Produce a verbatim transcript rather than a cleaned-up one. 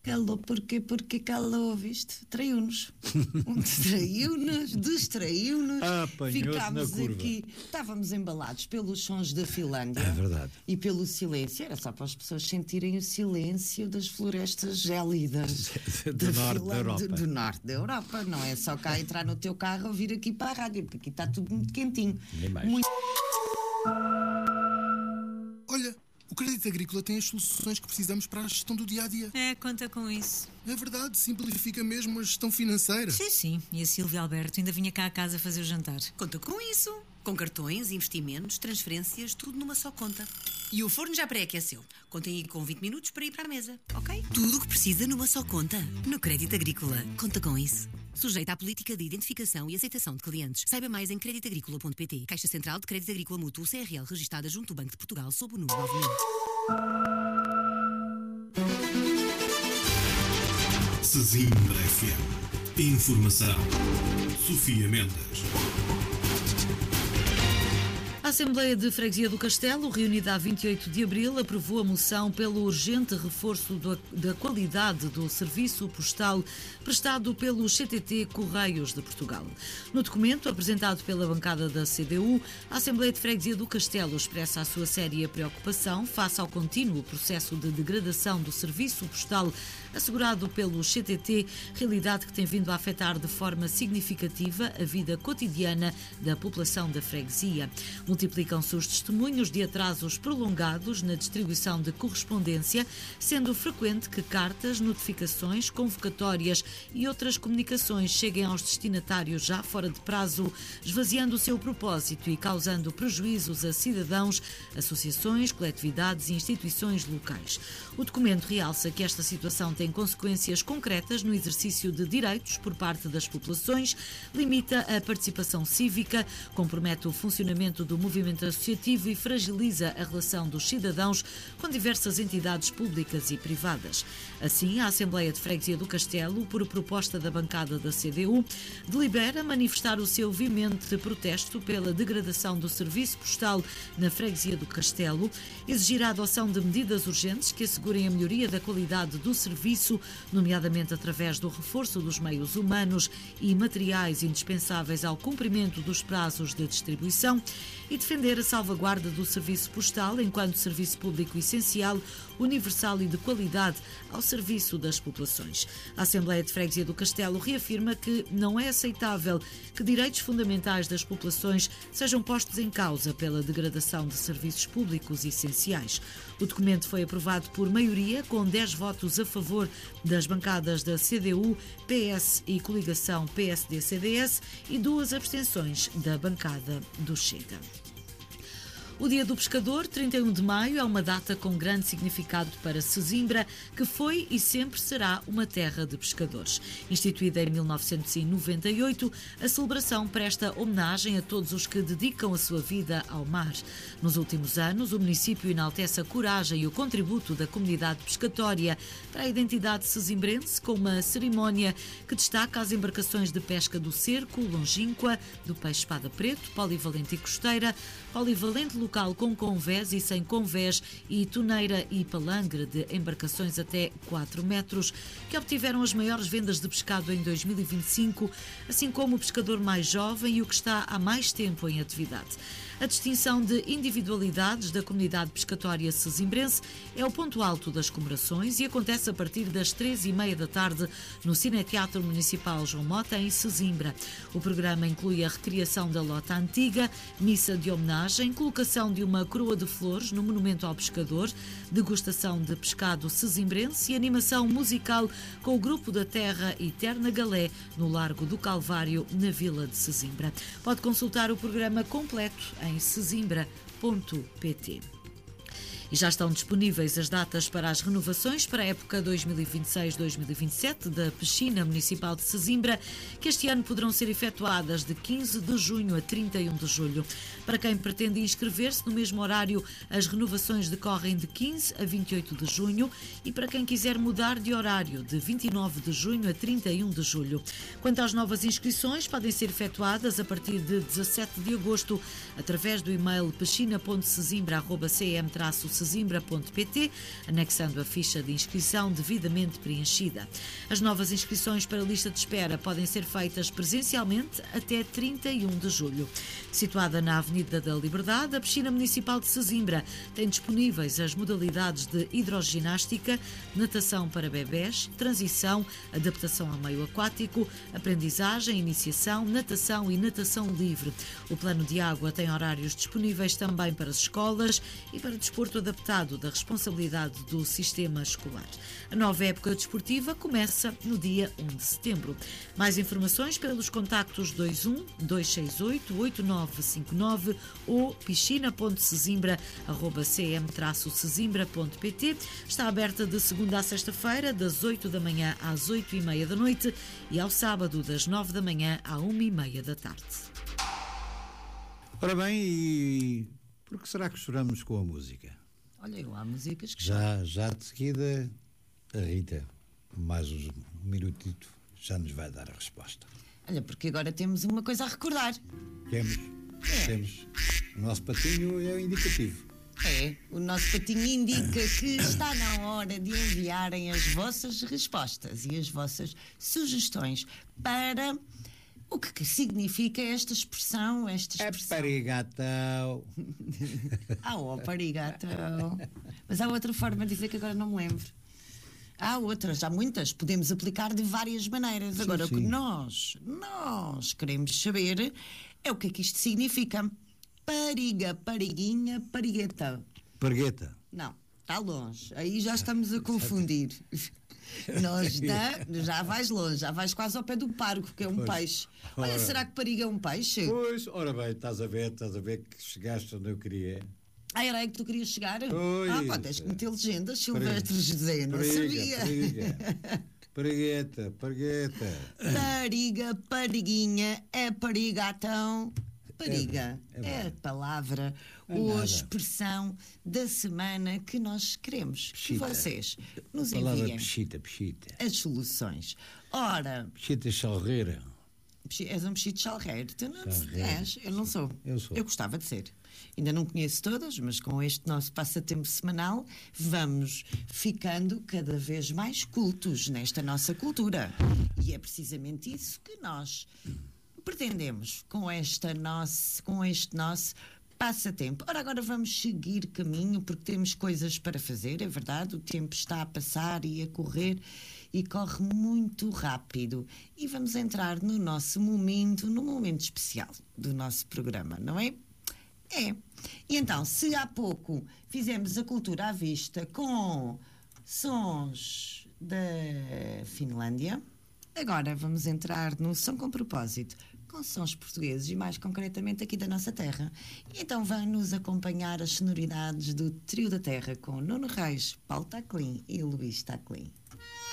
Calou, porquê? Porque calou, viste? Traiu-nos. Traiu-nos, distraiu-nos. Ficámos aqui. Estávamos embalados pelos sons da Finlândia. É verdade. E pelo silêncio. Era só para as pessoas sentirem o silêncio das florestas gélidas. do norte da Europa. Do, do norte da Europa. Não é só cá entrar no teu carro ou vir aqui para a rádio, porque aqui está tudo muito quentinho. Nem mais. Muito... Olha, o Crédito Agrícola tem as soluções que precisamos para a gestão do dia-a-dia. É, conta com isso. É verdade, simplifica mesmo a gestão financeira. Sim, sim. E a Silvia Alberto ainda vinha cá a casa fazer o jantar. Conta com isso. Com cartões, investimentos, transferências, tudo numa só conta. E o forno já pré-aqueceu. Contem aí com vinte minutos para ir para a mesa, ok? Tudo o que precisa numa só conta. No Crédito Agrícola. Conta com isso. Sujeita à política de identificação e aceitação de clientes. Saiba mais em crédito agrícola ponto pt. Caixa Central de Crédito Agrícola Mútuo C R L, registada junto do Banco de Portugal sob o número nove mil. Sesimbra F M. Informação. Sofia Mendes. A Assembleia de Freguesia do Castelo, reunida a vinte e oito de abril, aprovou a moção pelo urgente reforço do, da qualidade do serviço postal prestado pelo C T T Correios de Portugal. No documento, apresentado pela bancada da C D U, a Assembleia de Freguesia do Castelo expressa a sua séria preocupação face ao contínuo processo de degradação do serviço postal assegurado pelo C T T, realidade que tem vindo a afetar de forma significativa a vida cotidiana da população da freguesia. Multiplicam-se os testemunhos de atrasos prolongados na distribuição de correspondência, sendo frequente que cartas, notificações, convocatórias e outras comunicações cheguem aos destinatários já fora de prazo, esvaziando o seu propósito e causando prejuízos a cidadãos, associações, coletividades e instituições locais. O documento realça que esta situação tem consequências concretas no exercício de direitos por parte das populações, limita a participação cívica, compromete o funcionamento do movimento associativo e fragiliza a relação dos cidadãos com diversas entidades públicas e privadas. Assim, a Assembleia de Freguesia do Castelo, por proposta da bancada da C D U, delibera manifestar o seu veemente protesto pela degradação do serviço postal na Freguesia do Castelo, exigir a adoção de medidas urgentes que assegurem a melhoria da qualidade do serviço, nomeadamente através do reforço dos meios humanos e materiais indispensáveis ao cumprimento dos prazos de distribuição, e defender a salvaguarda do serviço postal enquanto serviço público essencial, universal e de qualidade ao serviço das populações. A Assembleia de Freguesia do Castelo reafirma que não é aceitável que direitos fundamentais das populações sejam postos em causa pela degradação de serviços públicos essenciais. O documento foi aprovado por maioria, com dez votos a favor das bancadas da C D U, P S e coligação P S D C D S e duas abstenções da bancada do Chega. O Dia do Pescador, trinta e um de maio, é uma data com grande significado para Sesimbra, que foi e sempre será uma terra de pescadores. Instituída em mil novecentos e noventa e oito, a celebração presta homenagem a todos os que dedicam a sua vida ao mar. Nos últimos anos, o município enaltece a coragem e o contributo da comunidade pescatória para a identidade sesimbrense, com uma cerimónia que destaca as embarcações de pesca do cerco, longínqua, do peixe-espada preto, polivalente e costeira, polivalente local com convés e sem convés e toneira e palangre de embarcações até quatro metros, que obtiveram as maiores vendas de pescado em dois mil e vinte e cinco, assim como o pescador mais jovem e o que está há mais tempo em atividade. A distinção de individualidades da comunidade pescatória sesimbrense é o ponto alto das comemorações e acontece a partir das três e meia da tarde no Cineteatro Municipal João Mota, em Sesimbra. O programa inclui a recriação da lota antiga, missa de homenagem, colocação de uma coroa de flores no Monumento ao Pescador, degustação de pescado sesimbrense e animação musical com o Grupo da Terra e Terna Galé no Largo do Calvário, na Vila de Sesimbra. Pode consultar o programa completo em sesimbra ponto pt. E já estão disponíveis as datas para as renovações para a época dois mil e vinte e seis dois mil e vinte e sete da Piscina Municipal de Sesimbra, que este ano poderão ser efetuadas de quinze de junho a trinta e um de julho. Para quem pretende inscrever-se no mesmo horário, as renovações decorrem de quinze a vinte e oito de junho e para quem quiser mudar de horário, de vinte e nove de junho a trinta e um de julho. Quanto às novas inscrições, podem ser efetuadas a partir de dezassete de agosto através do e-mail piscina ponto sesimbra arroba c m traço sesimbra ponto pt, anexando a ficha de inscrição devidamente preenchida. As novas inscrições para a lista de espera podem ser feitas presencialmente até trinta e um de julho. Situada na Avenida da Liberdade, a Piscina Municipal de Sesimbra tem disponíveis as modalidades de hidroginástica, natação para bebés, transição, adaptação ao meio aquático, aprendizagem, iniciação, natação e natação livre. O plano de água tem horários disponíveis também para as escolas e para desporto adaptado da responsabilidade do sistema escolar. A nova época desportiva começa no dia um de setembro. Mais informações pelos contactos dois um, dois seis oito, oito nove cinco nove ou piscina ponto sesimbra arroba c m traço sesimbra ponto pt. Está aberta de segunda a sexta-feira, das oito da manhã às oito e meia da noite e ao sábado, das nove da manhã à uma e meia da tarde. Ora bem, e por que será que choramos com a música? Olha, eu há músicas que já, já de seguida, a Rita, mais um minutito, já nos vai dar a resposta. Olha, porque agora temos uma coisa a recordar. Temos, é. temos. O nosso patinho é o indicativo. É, o nosso patinho indica que está na hora de enviarem as vossas respostas e as vossas sugestões para o que significa esta expressão, esta expressão. É parigatão. Ah, ó, parigatão. Mas há outra forma de dizer que agora não me lembro. Há outras, há muitas, podemos aplicar de várias maneiras. Sim, agora, sim. o que nós, nós queremos saber é o que é que isto significa. Pariga, pariguinha, parigueta. Pargueta. Não, está longe. Aí já estamos a confundir. Nós dá, já vais longe, já vais quase ao pé do pargo, que é um pois. peixe. Olha, Ora. será que pariga é um peixe? Pois, ora bem, estás a ver, estás a ver que chegaste onde eu queria. Ah, era aí que tu querias chegar? Pois. Ah, pá, tens que meter legendas, Silvestre José, não Pariga, sabia. Pariga. Parigueta, parigueta. Pariga, pariguinha, é parigatão. Pariga É, é é a palavra É ou nada. a expressão da semana que nós queremos Pechita. que vocês nos Palavra enviem pechita, pechita. as soluções. Ora, Pechita chalreira. Pechi- és um pechito chalreiro. Tu não Chalreiro. és? Eu não sou. Eu sou. Eu gostava de ser. Ainda não conheço todas, mas com este nosso passatempo semanal vamos ficando cada vez mais cultos nesta nossa cultura. E é precisamente isso que nós pretendemos com, esta nosso, com este nosso passatempo. Ora, agora vamos seguir caminho porque temos coisas para fazer, é verdade, o tempo está a passar e a correr e corre muito rápido. E vamos entrar no nosso momento, no momento especial do nosso programa, não é? É. E então, se há pouco fizemos a cultura à vista com sons da Finlândia, agora vamos entrar no som com propósito, com sons portugueses e mais concretamente aqui da nossa terra. E então vão-nos acompanhar as sonoridades do Trio da Terra com Nuno Reis, Paulo Taclin e Luís Taclin.